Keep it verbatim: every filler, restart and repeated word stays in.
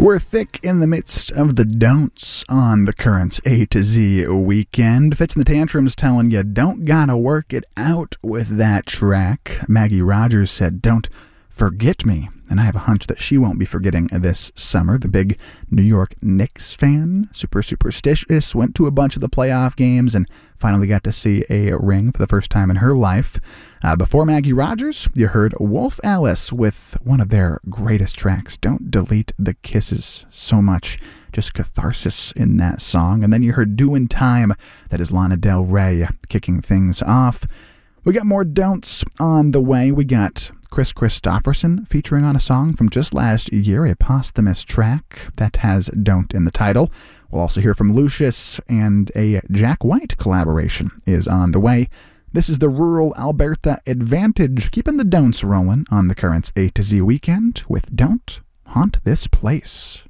We're thick in the midst of the don'ts on the Currents A to Z weekend. Fitz and the Tantrums telling you don't gotta work it out with that track. Maggie Rogers said, "Don't forget me." And I have a hunch that she won't be forgetting this summer. The big New York Knicks fan, super superstitious, went to a bunch of the playoff games and finally got to see a ring for the first time in her life. Uh, before Maggie Rogers, you heard Wolf Alice with one of their greatest tracks, Don't Delete the Kisses. So much just catharsis in that song. And then you heard Doin' Time, that is Lana Del Rey kicking things off. We got more don'ts on the way. We got Chris Christopherson featuring on a song from just last year, a posthumous track that has Don't in the title. We'll also hear from Lucius, and a Jack White collaboration is on the way. This is the Rural Alberta Advantage, keeping the don'ts rolling on the Currents A to Z weekend with Don't Haunt This Place.